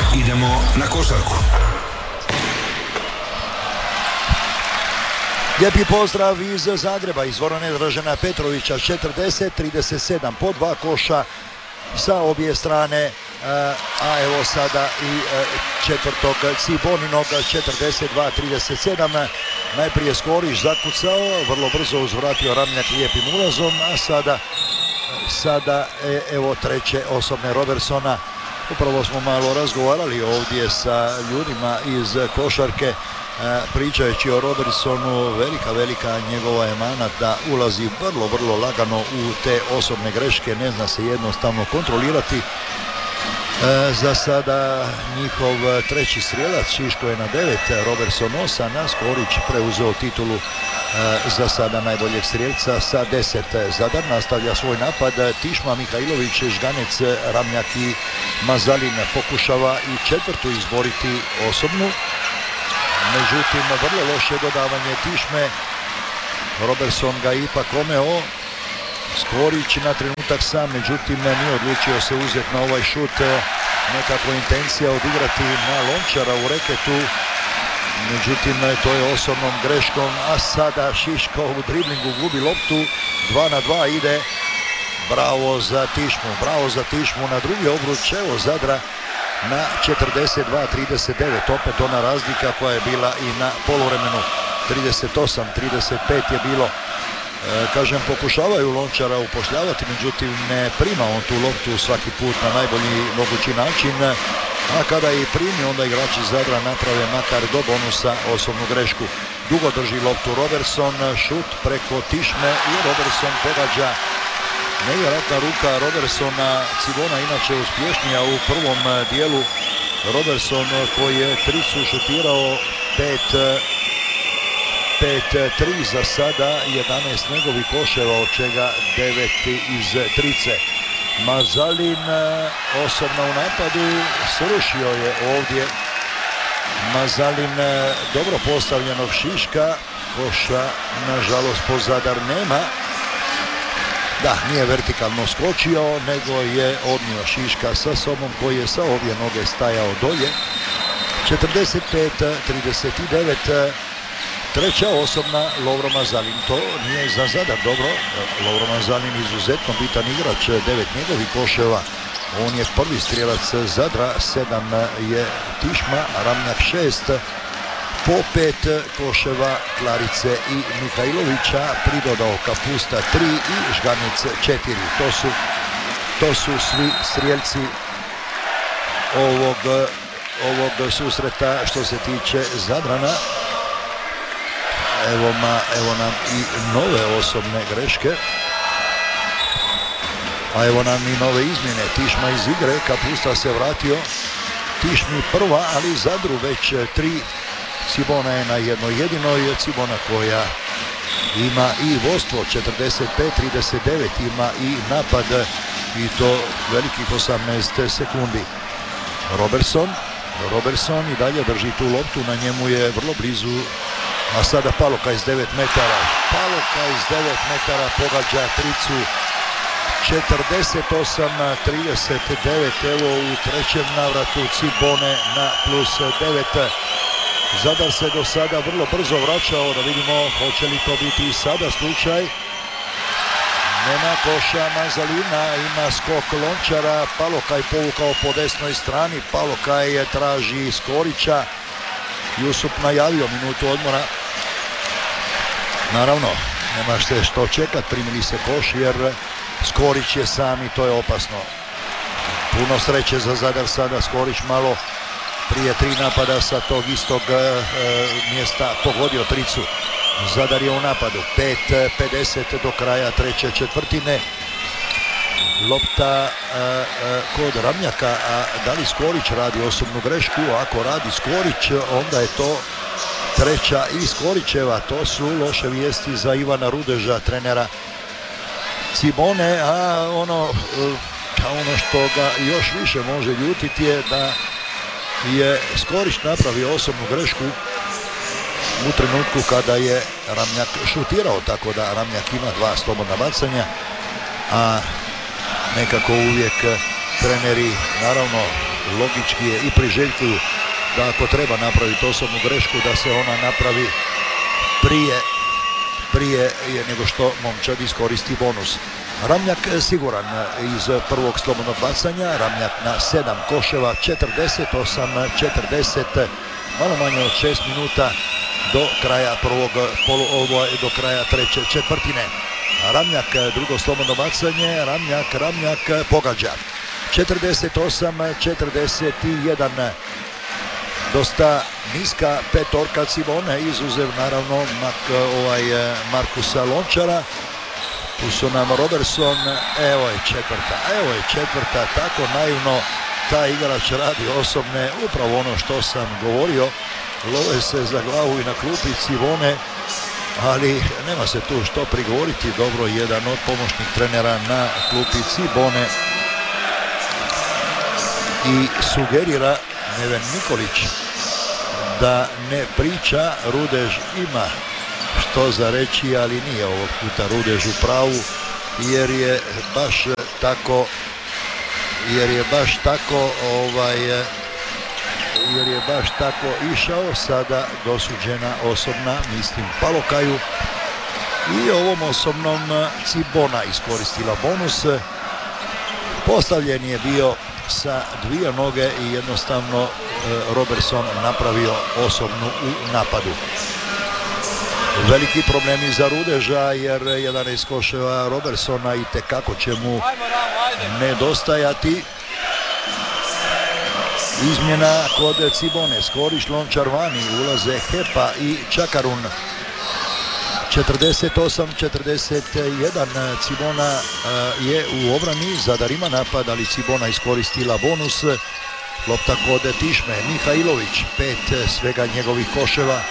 Idemo na košarku. Lijepi pozdrav iz Zagreba, iz dvorane Dražena Petrovića, 40-37, po dva koša sa obje strane, a evo sada i četvrtog Ciboninog, 42-37, najprije Skorić zakucao, vrlo brzo uzvratio Ramljak lijepim ulazom, a sada evo treće osobne Robertsona. Upravo smo malo razgovarali ovdje sa ljudima iz košarke, pričajući o Robertsonu. Velika njegova je mana da ulazi vrlo lagano u te osobne greške, ne zna se jednostavno kontrolirati. Za sada njihov treći strijelac, Šiško je na 9, Robertson 8, a Skorić preuzeo titulu za sada najboljeg strijelca sa 10. Zadar nastavlja svoj napad, Tišma, Mihajlović, Žganec, Ramljak i Mazalin pokušava i četvrtu izboriti osobnu. Međutim, vrlo loše dodavanje Tišme, Robertson ga ipak omeo. Skorić na trenutak sam, međutim nije odlučio se uzeti na ovaj šut, nekako intencija odigrati na Lončara u reketu, međutim to je osobnom greškom, a sada Šiško u driblingu gubi loptu, 2 na 2 ide, bravo za Tišmu na drugi obruč, evo Zadra na 42-39, opet ona razlika koja je bila i na poluvremenu, 38-35 je bilo. Kažem, pokušavaju Lončara upošljavati, međutim ne prima on tu loptu svaki put na najbolji mogući način, a kada je primi, onda igrači Zadra naprave makar do bonusa osobnu grešku. Dugo drži loptu Robertson, šut preko Tišme i Robertson pogađa. Nevjerojatna ruka Robertsona, Cibona inače uspješnija u prvom dijelu. Robertson koji je tricu šutirao 5-3 za sada, 11 njegovih koševa, od čega 9 iz trice. Mazalin osobno u napadu, srušio je ovdje Mazalin dobro postavljenog Šiška, koša nažalost po Zadar nema. Da, nije vertikalno skočio, nego je odnio Šiška sa sobom koji je sa obje noge stajao dolje. 45-39, treća osobna Lovro Mazalin, to nije za Zadar dobro. Lovro Mazalin izuzetno bitan igrač, 9 njegovih koševa, on je prvi strijelac Zadra, 7 je Tišma, Ramljak 6, po 5 koševa Klarice i Mihajlovića, pridodao Kapusta 3 i Žganec 4. To su svi strijelci ovog susreta što se tiče Zadrana. Evo nam i nove osobne greške, a evo nam i nove izmjene. Tišma iz igre, Kapusta se vratio, Tišmi prva, ali Zadru već 3. Cibona je na jednoj jedinoj, Cibona koja ima i vodstvo 45-39, ima i napad i to velikih 18 sekundi. Robertson i dalje drži tu loptu, na njemu je vrlo blizu, a sada Paloka iz 9 metara. Pogađa tricu, 48-39, evo u trećem navratu Cibone na plus 9. Zadar se do sada vrlo brzo vraćao, da vidimo hoće li to biti i sada slučaj. Nema koša Mazalina, ima skok Lončara, Palokaj povukao po desnoj strani, Palokaj traži Skorića, Jusup najavio minutu odmora. Naravno, nema što čekat, primili se koš jer Skorić je sam i to je opasno. Puno sreće za Zadar sada, Skorić malo prije 3 napada sa tog istog mjesta pogodio tricu. Zadar je u napadu, 5:50 do kraja treće četvrtine. Lopta kod Ramljaka, a da li Skorić radi osobnu grešku? Ako radi Skorić, onda je to treća i Skorićeva. To su loše vijesti za Ivana Rudeža, trenera Cibone, a ono što ga još više može ljutiti je da je Skorić napravio osobnu grešku u trenutku kada je Ramljak šutirao, tako da Ramljak ima 2 slobodna bacanja, a nekako uvijek treneri naravno logički je i priželjkuju da ako treba napraviti osobnu grešku da se ona napravi prije nego što momčad iskoristi bonus. Ramljak siguran iz prvog slobodnog bacanja, Ramljak na 7 koševa, 48-40, malo manje od 6 minuta do kraja do kraja treće četvrtine. Ramljak drugo slobodno bacanje, Ramljak pogađa. 48-41. Dosta niska petorka Cibone, izuzev naravno Markusa Lončara. Tu su nam Robertson, evo je četvrta, tako naivno taj igrač radi osobne, upravo ono što sam govorio, love se za glavu i na klupi Cibone, ali nema se tu što prigovoriti. Dobro, jedan od pomoćnih trenera na klupi Cibone i sugerira Neven Nikolić da ne priča. Rudež ima što za reći, ali nije ovog puta Rudež u pravu, jer je baš tako išao. Sada dosuđena osobna, mislim Palokaju, i ovom osobnom Cibona iskoristila bonus. Postavljen je bio sa dvije noge i jednostavno Robertson napravio osobnu u napadu. Veliki problemi za Rudeža, jer 11 koševa Robertsona i tekako će mu nedostajati. Izmjena kod Cibone, Skoriš, Lončar vani, ulaze Hepa i Čakarun. 48-41, Cibona je u obrani, Zadar ima napad, ali Cibona iskoristila bonus. Lopta kod Tišme, Mihajlović, 5 svega njegovih koševa.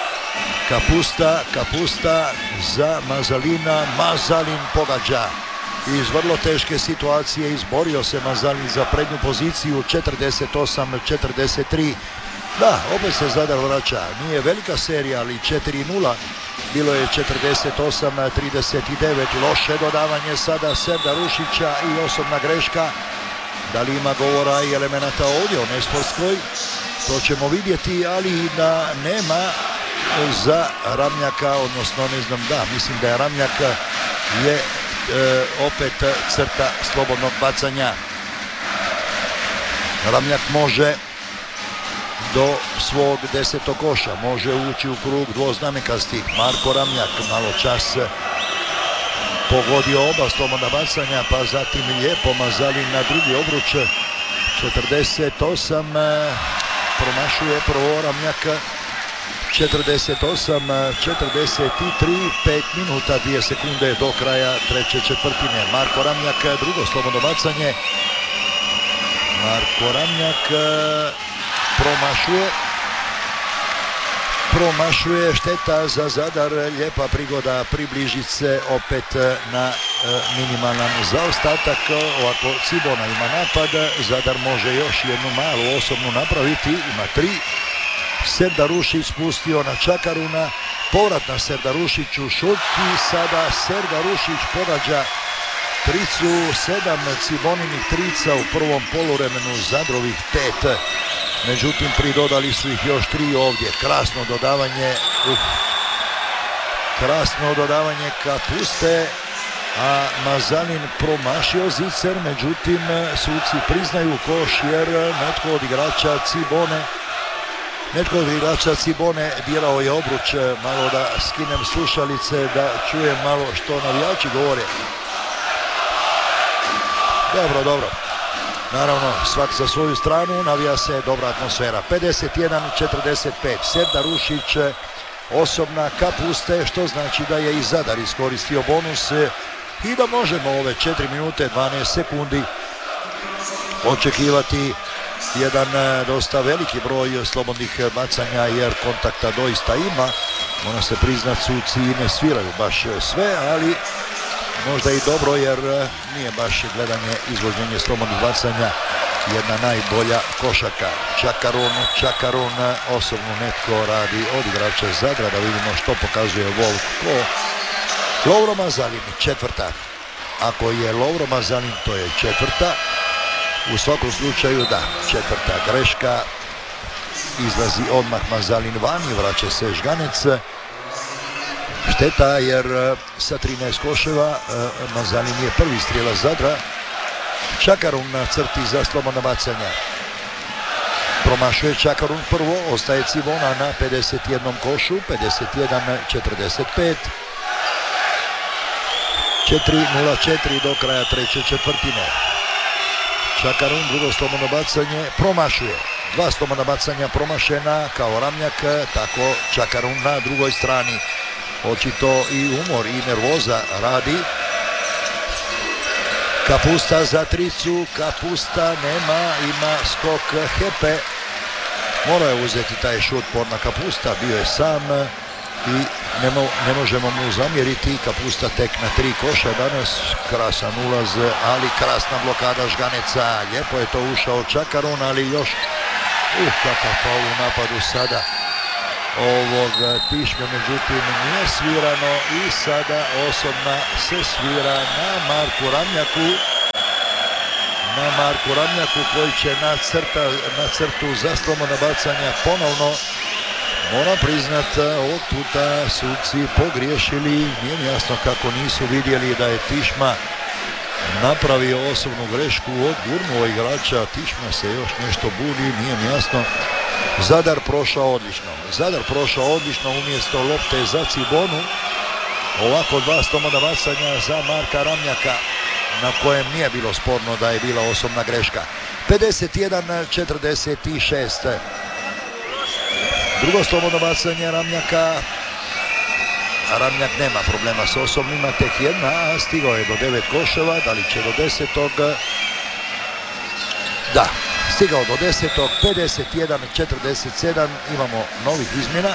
Kapusta za Mazalina, Mazalin pogađa. Iz vrlo teške situacije izborio se Mazalin za prednju poziciju. 48-43. Da, opet se Zadar vraća. Nije velika serija, ali 4-0. Bilo je 48-39. Loše dodavanje sada Serda Rušića i osobna greška. Da li ima govora i elemenata ovdje o nesportskoj? To ćemo vidjeti, ali da nema za Ramljaka, odnosno ne znam, mislim da je Ramljak je opet crta slobodnog bacanja. Ramljak može do svog 10. koša, može ući u krug dvoznamenkastih. Marko Ramljak malo čas pogodio oba slobodna bacanja, pa zatim lijepo Mazalin na drugi obruč. 48, promašuje prvo Ramljak. 48-43, 5 minuta 2 sekunde do kraja treće četvrtine. Marko Ramljak, drugo slobodno bacanje. Marko Ramljak promašuje, šteta za Zadar, lijepa prigoda približiti se opet na minimalan zaostatak. Ovako Cibona ima napad, Zadar može još jednu malu osobnu napraviti, ima 3. Serdar Rušić spustio na Čakaruna, povrat na Serdarušiću, šut i sada Serdar Rušić pogađa tricu, 7 Ciboninih trica u prvom poluvremenu, Zadrovih 5. Međutim, pridodali su ih još 3 ovdje. Krasno dodavanje Kapuste, a Mazalin promašio zicer, međutim suci priznaju koš jer netko od igrača Cibone dirao je obruč. Malo da skinem slušalice da čujem malo što navijači govore. Dobro. Naravno, svak za svoju stranu, navija se dobra atmosfera. 51-45, Serdar Rušić, osobna Kapuste, što znači da je i Zadar iskoristio bonus i da možemo ove 4 minute 12 sekundi očekivati jedan dosta veliki broj slobodnih bacanja, jer kontakta doista ima. Ona se priznat, suci ne sviraju baš sve, ali možda i dobro, jer nije baš gledanje izvođenje slobodnih bacanja jedna najbolja košaka. Čakarun osobno netko radi od igrača Zadra, da vidimo što pokazuje Volko. Lovro Mazalin, četvrta. Ako je Lovro Mazalin, to je četvrta. U svakom slučaju da, četvrta greška, izlazi odmah Mazalin van i vraća se Žganec. Šteta jer sa 13 koševa Mazalin je prvi strijelac Zadra. Čakarun na crti za slobodna bacanja. Promašuje Čakarun prvo, ostaje Cibona na 51 košu, 51-45. 4:04 do kraja treće četvrtine. Čakarun drugo slobodno bacanje promašuje. Dva slobodna bacanja promašena kao Ramljak, tako Čakarun na drugoj strani. Očito i umor i nervoza radi. Kapusta za tricu, Kapusta nema, ima skok Hepe. Morao je uzeti taj šut Porna Kapusta, bio je sam i ne možemo mu zamjeriti. Kapusta tek na 3 koša danas, krasan ulaz, ali krasna blokada Žganeca. Lijepo je to ušao Čakarun, ali još kakav faul u napadu sada ovog Tišme, međutim nije svirano i sada osobna se svira na Marku Ramljaku koji će na crtu za slobodna bacanja ponovno. Moram priznat, ovog puta suci pogriješili, nije mi jasno kako nisu vidjeli da je Tišma napravio osobnu grešku od gurnuo igrača. Tišma se još nešto budi, nije mi jasno. Zadar prošao odlično umjesto lopte za Cibonu. Ovako dva slobodna bacanja za Marka Ramljaka na kojem nije bilo sporno da je bila osobna greška. 51-46. Drugo slobodno bacanje Ramljaka. Ramljak nema problema s osobnima, tek jedna, a stigao je do 9 koševa, da li će do 10. Da, stigao do 10. 51-47, imamo novih izmjena.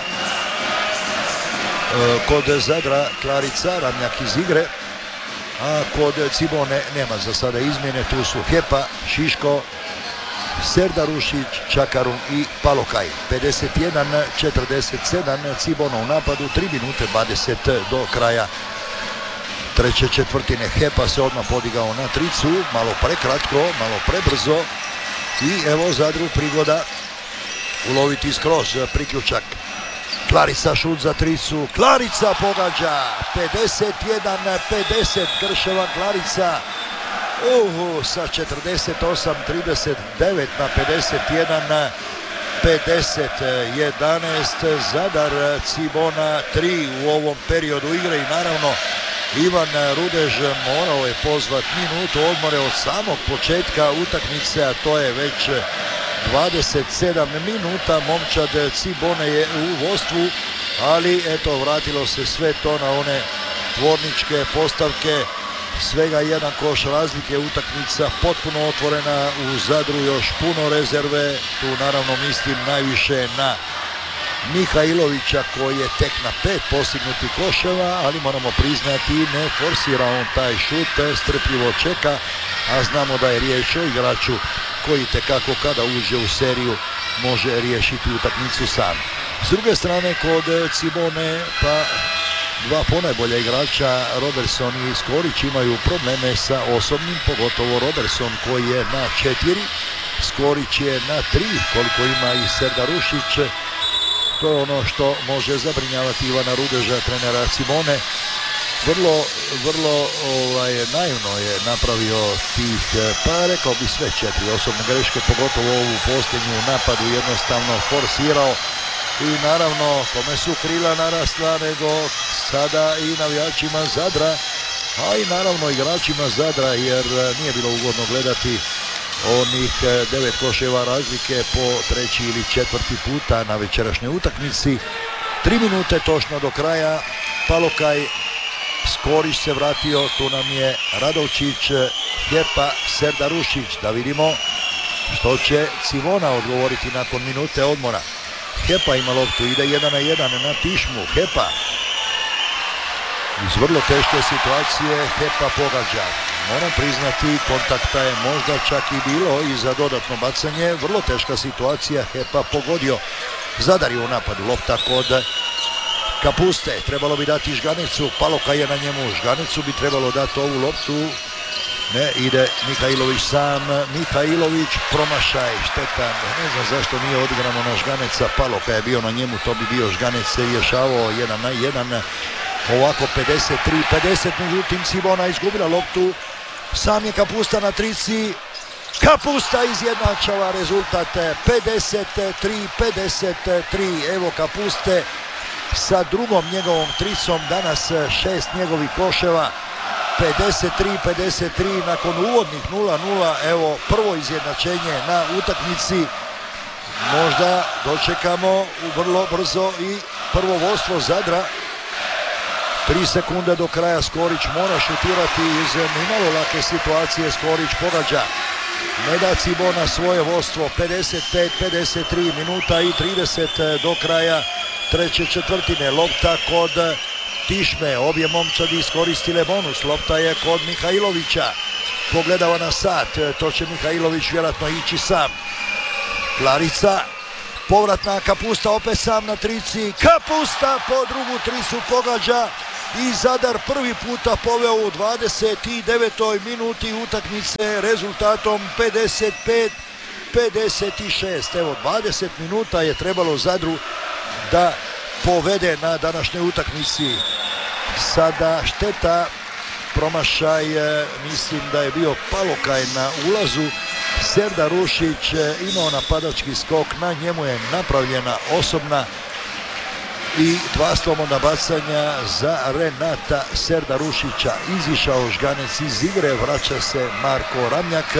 Kod Zadra Klarica, Ramljak iz igre, a kod Cibone nema za sada izmjene, tu su Hepa, Šiško, Serdarušić, Čakarun i Palokaj. 51-47, Cibona u napadu, 3 minute 20 do kraja treće četvrtine. Hepa se odmah podigao na tricu, malo prekratko, malo prebrzo i evo Zadru prigoda uloviti skroz priključak. Klarica šut za tricu, Klarica pogađa, 51-50, Krševa Klarica. Sa 48-39 na 51-50-11, Zadar Cibona 3 u ovom periodu igre i naravno Ivan Rudež morao je pozvat minutu odmore od samog početka utakmice, a to je već 27 minuta. Momčad Cibone je u vodstvu, ali eto vratilo se sve to na one tvorničke postavke. Svega jedan koš razlike, utakmica potpuno otvorena, u Zadru još puno rezerve, tu naravno mislim najviše na Mihajlovića koji je tek na 5 postignutih koševa, ali moramo priznati ne forsira on taj šut, strpljivo čeka, a znamo da je riječ o igraču koji tekako kada uđe u seriju može riješiti utakmicu sam. S druge strane kod Cibone pa dva ponajbolja igrača, Robertson i Skorić, imaju probleme sa osobnim, pogotovo Robertson koji je na 4, Skorić je na 3, koliko ima i Serdarušić. To je ono što može zabrinjavati Ivana Rudeža, trenera Cibone. Vrlo naivno je napravio tih, pa rekao bi sve 4 osobne greške, pogotovo ovu posljednju napadu jednostavno forsirao. I naravno, kome su krila narasla nego sada i navijačima Zadra, a i naravno igračima Zadra, jer nije bilo ugodno gledati onih 9 koševa razlike po treći ili četvrti puta na večerašnjoj utakmici. 3 minute točno do kraja, Palokaj, Skorić se vratio, tu nam je Radovčić, Hepa, Serdarušić, da vidimo što će Cibona odgovoriti nakon minute odmora. Hepa ima loptu, ide 1-1 na Tišmu, Hepa iz vrlo teške situacije, Hepa pogađa. Moram priznati, kontakta je možda čak i bilo i za dodatno bacanje, vrlo teška situacija, Hepa pogodio. Zadar je u napadu, lopta kod Kapuste, trebalo bi dati Žganecu, Paloka je na njemu, Žganecu bi trebalo dati ovu loptu Ne, ide Mihajlović sam, Mihajlović promašaj, šteta, ne znam zašto nije odigrano na Žganeca, Paloka je bio na njemu, to bi bio Žganec se rješavao 1-1, ovako 53-50, međutim Cibona izgubila loptu, sam je Kapusta na trici, Kapusta izjednačava rezultat 53-53, evo Kapuste sa drugom njegovom tricom, danas 6 njegovih koševa, 53-53 nakon uvodnih 0-0, evo prvo izjednačenje na utakmici, možda dočekamo vrlo brzo i prvo vodstvo Zadra. 3 sekunde do kraja, Skorić mora šutirati iz nimalo lake situacije, Skorić pogađa, ne da Cibona svoje vodstvo, 55-53 minuta i 30 do kraja treće četvrtine, lopta kod Tišme, obje momčadi iskoristile bonus, lopta je kod Mihajlovića, pogledava na sat, to će Mihajlović vjerojatno ići sam, Klarica, povratna Kapusta, opet sam na trici, Kapusta po drugu tricu pogađa i Zadar prvi puta poveo u 29. minuti utakmice rezultatom 55-56, evo 20 minuta je trebalo Zadru da povede na današnjoj utakmici. Sada šteta, promašaj, mislim da je bio Palokaj na ulazu, Serdar Rušić imao napadački skok, na njemu je napravljena osobna i 2 slobodna bacanja za Renata Serdarušića. Izišao Žganec iz igre, vraća se Marko Ramljak,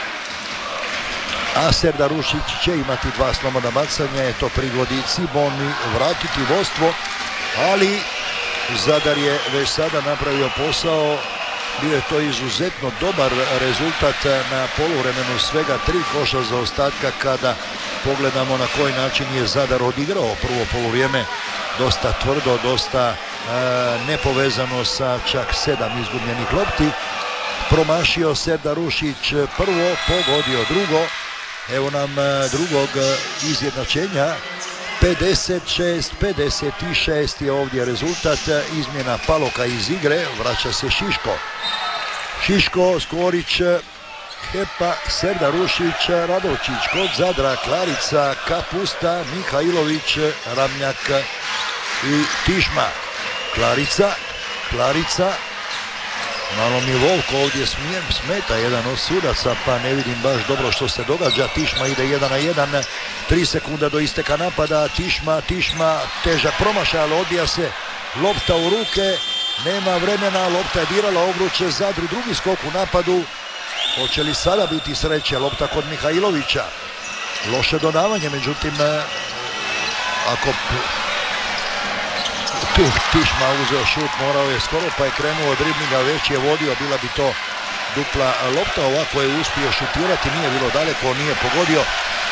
a Serdarušić će imati 2 slobodna bacanja, je to prigodi Ciboni vratiti vodstvo, ali Zadar je već sada napravio posao, bio je to izuzetno dobar rezultat na poluvremenu, svega 3 koša za ostatka kada pogledamo na koji način je Zadar odigrao prvo poluvrijeme, dosta tvrdo, dosta nepovezano sa čak 7 izgubljenih lopti. Promašio Serdarušić prvo, pogodio drugo. Evo nam drugog izjednačenja. 56-56 je ovdje rezultat, izmjena Paloka iz igre, vraća se Šiško. Šiško, Skorić, Hepa, Serdarušić, Radovčić, kod Zadra, Klarica, Kapusta, Mihajlović, Ramljak i Tišma. Klarica, malo mi Volko ovdje smeta, jedan od sudaca, pa ne vidim baš dobro što se događa. Tišma ide 1-1, 3 sekunda do isteka napada, Tišma, težak promašaj, ali odbija se lopta u ruke, nema vremena, lopta je dirala obruče Zadru, drugi skok u napadu. Hoće li sada biti sreće, lopta kod Mihajlovića, loše dodavanje, međutim ako tu Tišma uzeo šut, morao je skoro, pa je krenuo driblinga, već je vodio, bila bi to dupla lopta, ovako je uspio šutirati, nije bilo daleko, nije pogodio.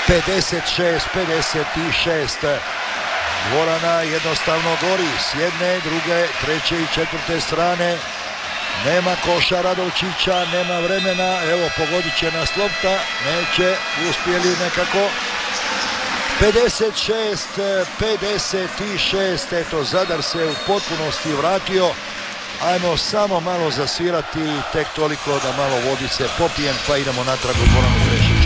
56-56, dvorana jednostavno gori s jedne, druge, treće i četvrte strane. Nema koša Radovčića, nema vremena, evo pogodit će nas lopta, neće, uspjeli nekako. 56-56, eto Zadar se u potpunosti vratio. Ajmo samo malo zasvirati, tek toliko da malo vodice popijem, pa idemo natrag u dvoranu Krešević.